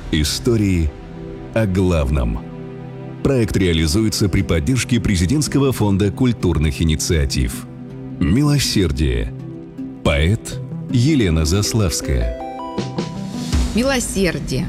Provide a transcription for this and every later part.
Истории о главном. Проект реализуется при поддержке Президентского фонда культурных инициатив. «Милосердие». Поэт Елена Заславская. Милосердие.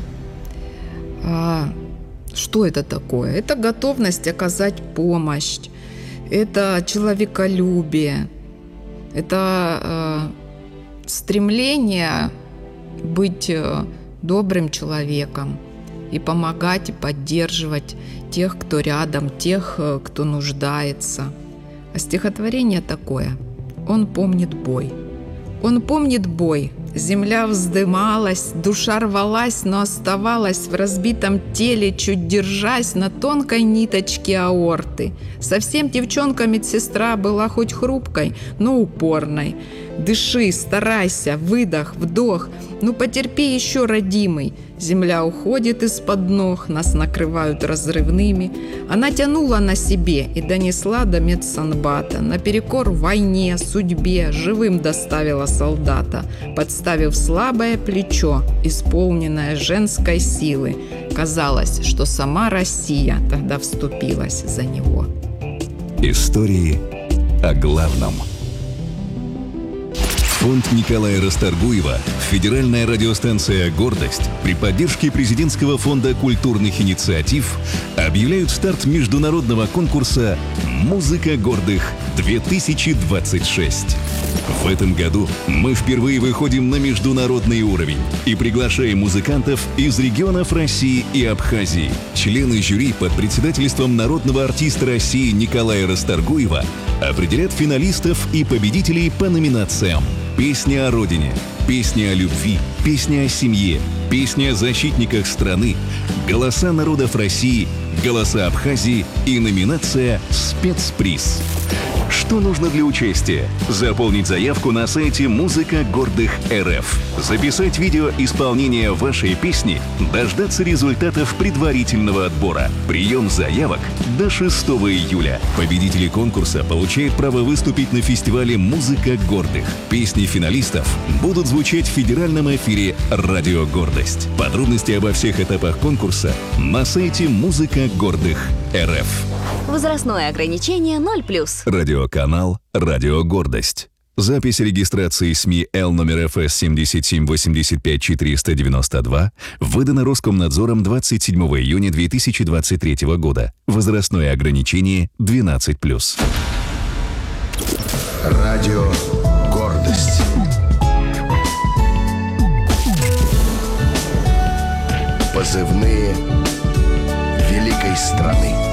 Что это такое? Это готовность оказать помощь, это человеколюбие, это стремление быть добрым человеком и помогать, и поддерживать тех, кто рядом, тех, кто нуждается. А стихотворение такое: «Он помнит бой». Он помнит бой. Земля вздымалась, душа рвалась, но оставалась в разбитом теле, чуть держась на тонкой ниточке аорты. Совсем девчонка медсестра была хоть хрупкой, но упорной. Дыши, старайся, выдох, вдох. Ну потерпи еще, родимый. Земля уходит из-под ног, нас накрывают разрывными. Она тянула на себе и донесла до медсанбата. Наперекор войне, судьбе, живым доставила солдата, подставив слабое плечо, исполненное женской силы. Казалось, что сама Россия тогда вступилась за него. Истории о главном. Фонд Николая Расторгуева, федеральная радиостанция «Гордость» при поддержке Президентского фонда культурных инициатив объявляют старт международного конкурса «Музыка гордых-2026». В этом году мы впервые выходим на международный уровень и приглашаем музыкантов из регионов России и Абхазии. Члены жюри под председательством народного артиста России Николая Расторгуева определят финалистов и победителей по номинациям: «Песня о родине», «Песня о любви», «Песня о семье», «Песня о защитниках страны», «Голоса народов России», «Голоса Абхазии» и номинация «Спецприз». Что нужно для участия? Заполнить заявку на сайте «Музыка гордых РФ», записать видео исполнения вашей песни, дождаться результатов предварительного отбора. Прием заявок до 6 июля. Победители конкурса получают право выступить на фестивале «Музыка гордых». Песни финалистов будут звучать в федеральном эфире «Радио Гордость». Подробности обо всех этапах конкурса на сайте «Музыка гордых РФ». Возрастное ограничение 0+. Радиоканал «Радио Гордость». Запись регистрации СМИ Л номер ФС 7785492 выдана Роскомнадзором 27 июня 2023 года. Возрастное ограничение 12+. Радио Гордость. Позывные великой страны.